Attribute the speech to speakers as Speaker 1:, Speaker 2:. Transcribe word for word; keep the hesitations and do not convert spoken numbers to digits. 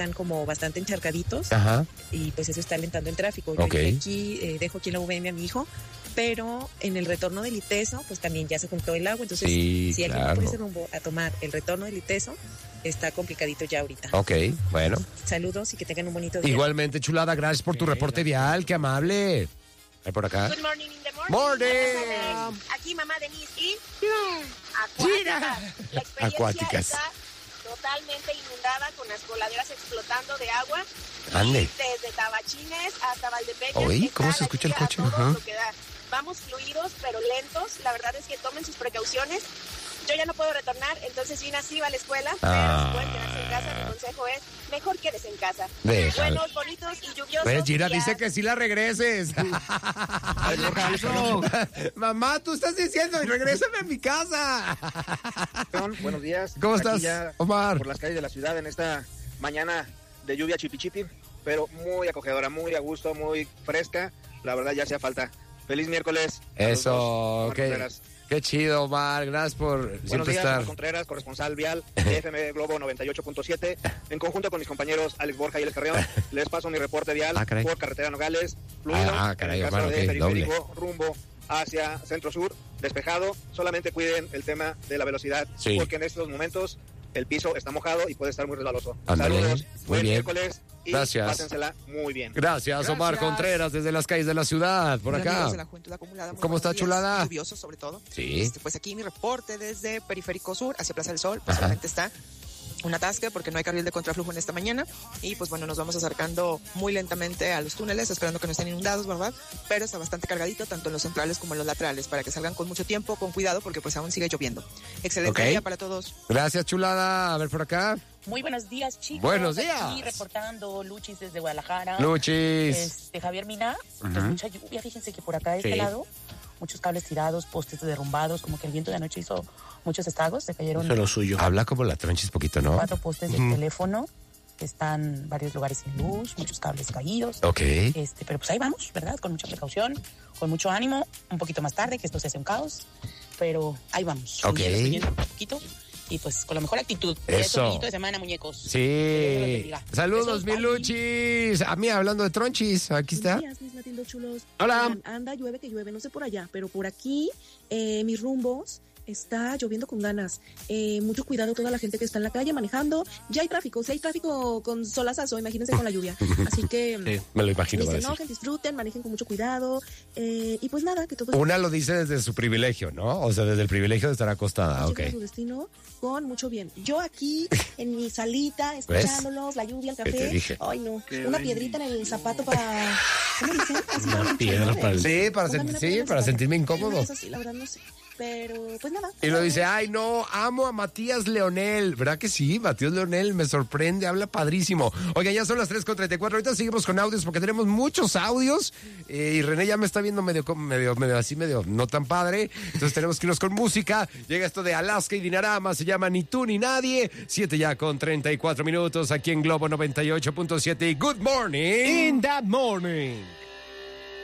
Speaker 1: están como bastante encharcaditos.
Speaker 2: Ajá.
Speaker 1: Y pues eso está alentando el tráfico. Yo
Speaker 2: Okay.
Speaker 1: aquí eh, dejo aquí en la U V M a mi hijo, pero en el retorno del ITESO pues también ya se juntó el agua, entonces
Speaker 2: Sí,
Speaker 1: si alguien
Speaker 2: claro.
Speaker 1: va por ese rumbo a tomar el retorno del ITESO, está complicadito ya ahorita.
Speaker 2: Ok, bueno.
Speaker 1: Saludos y que tengan un bonito día.
Speaker 2: Igualmente, chulada, gracias por tu reporte vial, qué amable. Ahí por acá.
Speaker 3: Good morning in the morning.
Speaker 2: Morning.
Speaker 3: Aquí mamá Denise y Acuáticas. La experiencia
Speaker 2: Acuáticas.
Speaker 3: está totalmente inundada con las coladeras explotando de agua.
Speaker 2: Ande.
Speaker 3: Y desde Tabachines hasta Valdepeñas.
Speaker 2: Oye,
Speaker 3: está
Speaker 2: ¿cómo se
Speaker 3: la
Speaker 2: escucha el
Speaker 3: lluvia a
Speaker 2: coche?
Speaker 3: todo
Speaker 2: Ajá.
Speaker 3: lo que da. Vamos fluidos pero lentos. La verdad es que tomen sus precauciones. Yo ya no puedo retornar, entonces Gina sí va a la escuela, pero
Speaker 2: Ah.
Speaker 3: si pueden quedarse en casa, mi consejo es, mejor quédese en casa.
Speaker 2: Déjalo.
Speaker 3: Buenos, bonitos y lluviosos.
Speaker 2: Pues Gina
Speaker 3: días.
Speaker 2: dice que sí la regreses. Mamá, tú estás diciendo, y regrésame a mi casa.
Speaker 4: Buenos días.
Speaker 2: ¿Cómo
Speaker 4: Aquí
Speaker 2: estás,
Speaker 4: ya
Speaker 2: Omar?
Speaker 4: Por las calles de la ciudad en esta mañana de lluvia chipichipi, pero muy acogedora, muy a gusto, muy fresca. La verdad ya hacía falta. Feliz miércoles. a los
Speaker 2: Eso,
Speaker 4: dos. Omar
Speaker 2: qué,
Speaker 4: Contreras.
Speaker 2: qué chido, Omar. Gracias por
Speaker 4: Buenos
Speaker 2: siempre
Speaker 4: días,
Speaker 2: estar.
Speaker 4: Omar Contreras, corresponsal vial de F M Globo noventa y ocho punto siete. En conjunto con mis compañeros Alex Borja y Alex Carreón, les paso mi reporte vial
Speaker 2: Ah, caray.
Speaker 4: por carretera Nogales, fluido,
Speaker 2: Ah, caray,
Speaker 4: en el caso
Speaker 2: Omar,
Speaker 4: de
Speaker 2: ok,
Speaker 4: periférico, rumbo hacia centro-sur, despejado. Solamente cuiden el tema de la velocidad,
Speaker 2: Sí.
Speaker 4: porque en estos momentos el piso está mojado y puede estar muy resbaloso.
Speaker 2: Ándale,
Speaker 4: Saludos,
Speaker 2: muy
Speaker 4: buen
Speaker 2: bien.
Speaker 4: miércoles y
Speaker 2: Gracias.
Speaker 4: pásensela muy bien.
Speaker 2: Gracias, Omar
Speaker 5: Gracias.
Speaker 2: Contreras, desde las calles de la ciudad, por
Speaker 5: Hola,
Speaker 2: acá.
Speaker 5: amigos de la Juventud Acumulada, muy
Speaker 2: ¿Cómo
Speaker 5: buenos
Speaker 2: está,
Speaker 5: días.
Speaker 2: chulada?
Speaker 5: Lluvioso, sobre todo.
Speaker 2: Sí.
Speaker 5: Este, pues aquí mi reporte desde Periférico Sur hacia Plaza del Sol, pues
Speaker 2: Ajá.
Speaker 5: solamente está un atasque porque no hay carril de contraflujo en esta mañana y pues bueno, nos vamos acercando muy lentamente a los túneles, esperando que no estén inundados, ¿verdad? Pero está bastante cargadito, tanto en los centrales como en los laterales, para que salgan con mucho tiempo, con cuidado, porque pues aún sigue lloviendo. Excelente
Speaker 2: Ok.
Speaker 5: día para todos.
Speaker 2: Gracias, chulada. A ver por acá.
Speaker 6: Muy buenos días, chicos.
Speaker 2: Buenos
Speaker 6: Aquí
Speaker 2: días.
Speaker 6: reportando Luchis desde Guadalajara.
Speaker 2: Luchis.
Speaker 6: Este, Javier Mina, pues
Speaker 2: Ujú.
Speaker 6: mucha lluvia, fíjense que por acá de este
Speaker 2: Sí.
Speaker 6: lado, muchos cables tirados, postes derrumbados, como que el viento de anoche hizo muchos estragos, se cayeron
Speaker 2: lo suyo. Habla como la tronchis poquito, ¿no?
Speaker 6: cuatro postes
Speaker 2: Ujú.
Speaker 6: de teléfono, están varios lugares sin luz, muchos cables caídos.
Speaker 2: Ok.
Speaker 6: Este, pero pues ahí vamos, ¿verdad? Con mucha precaución, con mucho ánimo, un poquito más tarde, que esto se hace un caos, pero ahí vamos.
Speaker 2: Ok.
Speaker 6: Fluyendo, fluyendo un poquito y pues con la mejor actitud. Por
Speaker 2: Eso.
Speaker 6: bonito de semana, muñecos.
Speaker 2: Sí.
Speaker 6: Que Dios los bendiga.
Speaker 2: Saludos,
Speaker 6: Besos,
Speaker 2: mi
Speaker 6: bye.
Speaker 2: Luchis. A mí hablando de tronchis, aquí está.
Speaker 1: Buenos días, mis Matildo chulos.
Speaker 2: Hola.
Speaker 1: Oigan, anda, llueve que llueve, no sé por allá, pero por aquí, eh, mis rumbos, está lloviendo con ganas. Eh, mucho cuidado toda la gente que está en la calle manejando. Ya hay tráfico, si hay tráfico con solazazo, imagínense con la lluvia. Así que
Speaker 2: Me lo imagino.
Speaker 1: ni
Speaker 2: va a
Speaker 1: se
Speaker 2: decir.
Speaker 1: enojen, disfruten, manejen con mucho cuidado. Eh, y pues nada, que todo
Speaker 2: Una lo dice desde su privilegio, ¿no? O sea, desde el privilegio de estar acostada. Ok.
Speaker 1: llegue a su destino con mucho bien. Yo aquí en mi salita, escuchándolos, la lluvia, el
Speaker 2: ¿Qué te
Speaker 1: café.
Speaker 2: dije?
Speaker 1: Ay, no. Una piedrita en el zapato para. ¿Cómo dicen? Así lo han dicho, ¿no?
Speaker 2: para el- Sí, para,
Speaker 1: Póngame
Speaker 2: sen-
Speaker 1: una
Speaker 2: sí,
Speaker 1: piedra en el
Speaker 2: para
Speaker 1: zapato.
Speaker 2: sentirme incómodo.
Speaker 1: Eso sí, la verdad no sé. Pero, pues nada.
Speaker 2: Y lo dice, ay no, amo a Matías Leonel. ¿Verdad que sí? Matías Leonel me sorprende, habla padrísimo. Oigan, ya son las tres con treinta y cuatro. Ahorita seguimos con audios porque tenemos muchos audios. Eh, y René ya me está viendo medio, como- medio, medio así, medio no tan padre. Entonces tenemos que irnos con música. Llega esto de Alaska y Dinarama, se llama Ni tú ni nadie. Siete ya con treinta y cuatro minutos aquí en Globo noventa y ocho punto siete. Y Good morning. In that morning.